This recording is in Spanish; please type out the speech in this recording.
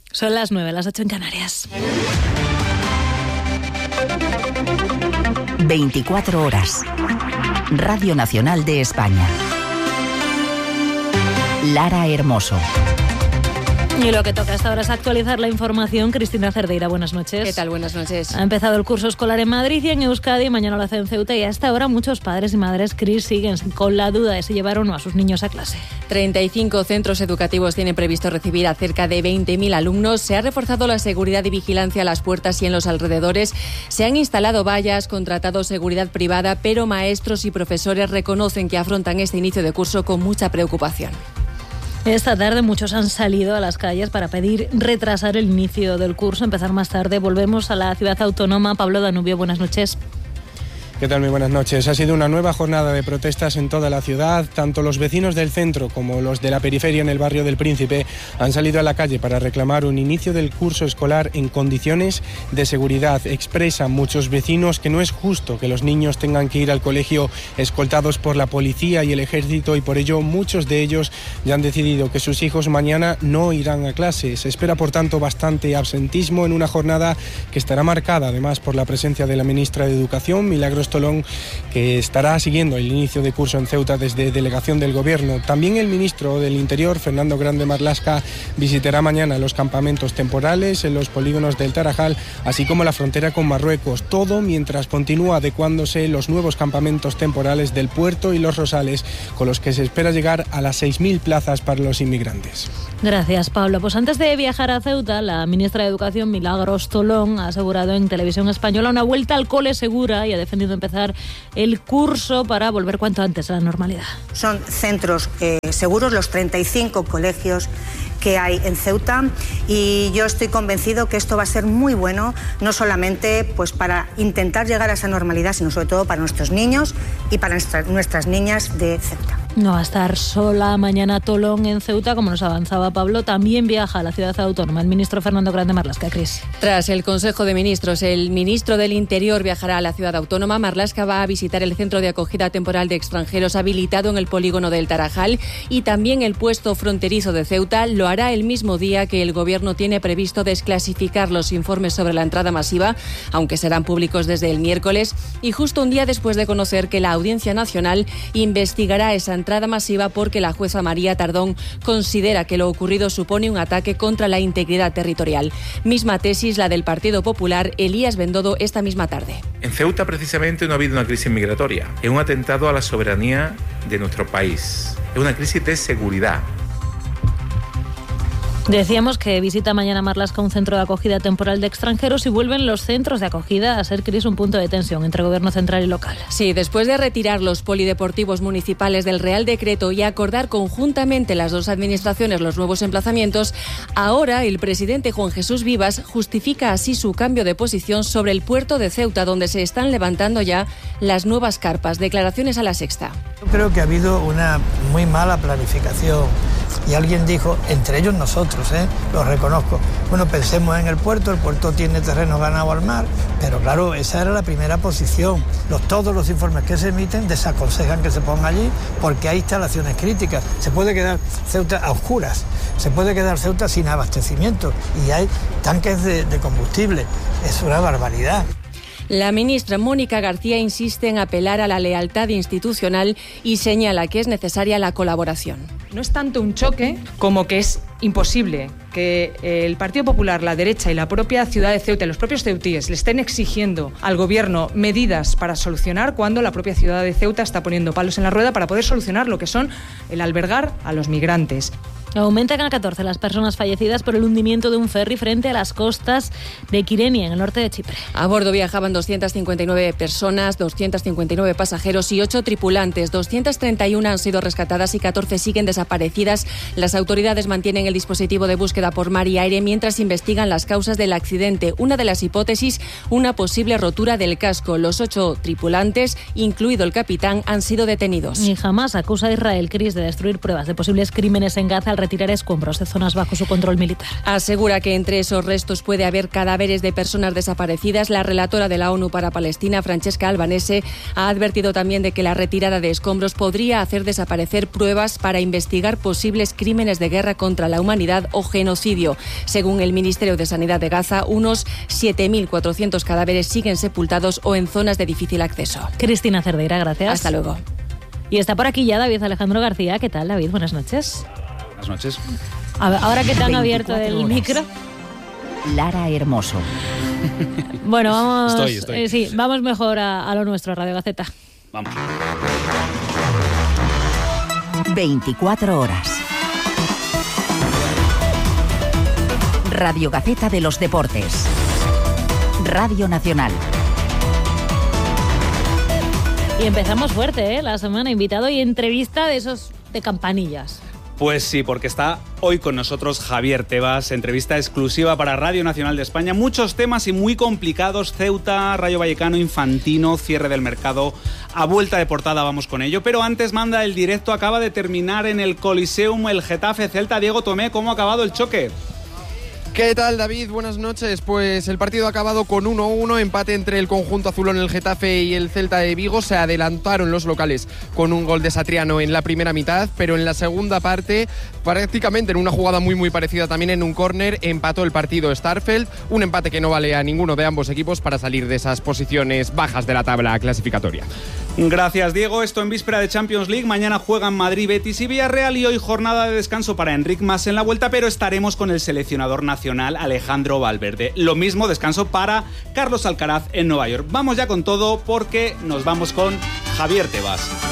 Son las 9, las 8 en Canarias. 24 horas. Radio Nacional de España. Lara Hermoso. Y lo que toca hasta ahora es actualizar la información. Cristina Cerdeira, buenas noches. ¿Qué tal? Buenas noches. Ha empezado el curso escolar en Madrid y en Euskadi, mañana lo hace en Ceuta, y hasta ahora muchos padres y madres, Cris, siguen con la duda de si llevar o no a sus niños a clase. 35 centros educativos tienen previsto recibir a cerca de 20.000 alumnos. Se ha reforzado la seguridad y vigilancia a las puertas y en los alrededores. Se han instalado vallas, contratado seguridad privada, pero maestros y profesores reconocen que afrontan este inicio de curso con mucha preocupación. Esta tarde muchos han salido a las calles para pedir retrasar el inicio del curso, empezar más tarde. Volvemos a la ciudad autónoma. Pablo Danubio, buenas noches. ¿Qué tal? Muy buenas noches. Ha sido una nueva jornada de protestas en toda la ciudad. Tanto los vecinos del centro como los de la periferia en el barrio del Príncipe han salido a la calle para reclamar un inicio del curso escolar en condiciones de seguridad. Expresan muchos vecinos que no es justo que los niños tengan que ir al colegio escoltados por la policía y el ejército, y por ello muchos de ellos ya han decidido que sus hijos mañana no irán a clase. Se espera, por tanto, bastante absentismo en una jornada que estará marcada además por la presencia de la ministra de Educación, Milagros Tolón, que estará siguiendo el inicio de curso en Ceuta desde delegación del Gobierno. También el ministro del Interior, Fernando Grande Marlaska, visitará mañana los campamentos temporales en los polígonos del Tarajal, así como la frontera con Marruecos. Todo mientras continúa adecuándose los nuevos campamentos temporales del Puerto y Los Rosales, con los que se espera llegar a las 6.000 plazas para los inmigrantes. Gracias, Pablo. Pues antes de viajar a Ceuta, la ministra de Educación, Milagros Tolón, ha asegurado en Televisión Española una vuelta al cole segura y ha defendido empezar el curso para volver cuanto antes a la normalidad. Son centros seguros los 35 colegios que hay en Ceuta, y yo estoy convencido que esto va a ser muy bueno, no solamente pues para intentar llegar a esa normalidad, sino sobre todo para nuestros niños y para nuestras niñas de Ceuta. No va a estar sola mañana Tolón en Ceuta, como nos avanzaba Pablo. También viaja a la ciudad autónoma el ministro Fernando Grande Marlaska. Cris. Tras el Consejo de Ministros, el ministro del Interior viajará a la ciudad autónoma. Marlaska va a visitar el centro de acogida temporal de extranjeros habilitado en el polígono del Tarajal y también el puesto fronterizo de Ceuta. Lo hará el mismo día que el Gobierno tiene previsto desclasificar los informes sobre la entrada masiva, aunque serán públicos desde el miércoles, y justo un día después de conocer que la Audiencia Nacional investigará esa entrada masiva porque la jueza María Tardón considera que lo ocurrido supone un ataque contra la integridad territorial. Misma tesis la del Partido Popular, Elías Bendodo, esta misma tarde. En Ceuta precisamente no ha habido una crisis migratoria, es un atentado a la soberanía de nuestro país, es una crisis de seguridad. Decíamos que visita mañana Marlaska un centro de acogida temporal de extranjeros y vuelven los centros de acogida a ser, Cris, un punto de tensión entre Gobierno central y local. Sí, después de retirar los polideportivos municipales del Real Decreto y acordar conjuntamente las dos administraciones los nuevos emplazamientos, ahora el presidente Juan Jesús Vivas justifica así su cambio de posición sobre el puerto de Ceuta, donde se están levantando ya las nuevas carpas. Declaraciones a La Sexta. Yo creo que ha habido una muy mala planificación. Y alguien dijo, entre ellos nosotros, lo reconozco, bueno, pensemos en el puerto tiene terreno ganado al mar, pero claro, esa era la primera posición. Todos los informes que se emiten desaconsejan que se ponga allí porque hay instalaciones críticas. Se puede quedar Ceuta a oscuras, se puede quedar Ceuta sin abastecimiento y hay tanques de combustible. Es una barbaridad. La ministra Mónica García insiste en apelar a la lealtad institucional y señala que es necesaria la colaboración. No es tanto un choque como que es imposible que el Partido Popular, la derecha y la propia ciudad de Ceuta y los propios ceutíes le estén exigiendo al Gobierno medidas para solucionar cuando la propia ciudad de Ceuta está poniendo palos en la rueda para poder solucionar lo que son el albergar a los migrantes. Aumentan a 14 las personas fallecidas por el hundimiento de un ferry frente a las costas de Kyrenia, en el norte de Chipre. A bordo viajaban 259 personas, 259 pasajeros y 8 tripulantes. 231 han sido rescatadas y 14 siguen desaparecidas. Las autoridades mantienen el dispositivo de búsqueda por mar y aire mientras investigan las causas del accidente. Una de las hipótesis, una posible rotura del casco. Los 8 tripulantes, incluido el capitán, han sido detenidos. Y Hamás acusa a Israel, Cris, de destruir pruebas de posibles crímenes en Gaza retirar escombros de zonas bajo su control militar. Asegura que entre esos restos puede haber cadáveres de personas desaparecidas. La relatora de la ONU para Palestina, Francesca Albanese, ha advertido también de que la retirada de escombros podría hacer desaparecer pruebas para investigar posibles crímenes de guerra contra la humanidad o genocidio. Según el Ministerio de Sanidad de Gaza, unos 7.400 cadáveres siguen sepultados o en zonas de difícil acceso. Cristina Cerdeira, gracias. Hasta luego. Y está por aquí ya David Alejandro García. ¿Qué tal, David? Buenas noches. Buenas noches. Ahora que te han abierto el micro. Lara Hermoso. Bueno, vamos. Estoy. Sí, vamos mejor a lo nuestro, Radio Gaceta. Vamos. 24 horas. Radio Gaceta de los Deportes. Radio Nacional. Y empezamos fuerte, la semana. Invitado y entrevista de esos de campanillas. Pues sí, porque está hoy con nosotros Javier Tebas, entrevista exclusiva para Radio Nacional de España. Muchos temas y muy complicados: Ceuta, Rayo Vallecano, Infantino, cierre del mercado. A vuelta de portada vamos con ello. Pero antes manda el directo. Acaba de terminar en el Coliseum el Getafe Celta. Diego Tomé, ¿cómo ha acabado el choque? ¿Qué tal, David? Buenas noches. Pues el partido ha acabado con 1-1, empate entre el conjunto azulón, el Getafe, y el Celta de Vigo. Se adelantaron los locales con un gol de Satriano en la primera mitad, pero en la segunda parte, prácticamente en una jugada muy parecida también, en un córner, empató el partido Starfelt. Un empate que no vale a ninguno de ambos equipos para salir de esas posiciones bajas de la tabla clasificatoria. Gracias, Diego. Esto en víspera de Champions League. Mañana juegan Madrid, Betis y Villarreal, y hoy jornada de descanso para Enric Mas en la vuelta, pero estaremos con el seleccionador nacional Alejandro Valverde. Lo mismo descanso para Carlos Alcaraz en Nueva York. Vamos ya con todo porque nos vamos con Javier Tebas.